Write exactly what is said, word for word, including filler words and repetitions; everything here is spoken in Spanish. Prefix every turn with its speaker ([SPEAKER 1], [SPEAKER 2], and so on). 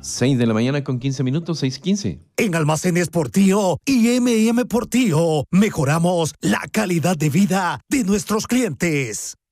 [SPEAKER 1] seis de la mañana con quince minutos, seis quince.
[SPEAKER 2] En Almacenes Portillo y eme eme Portillo mejoramos la calidad de vida de nuestros clientes.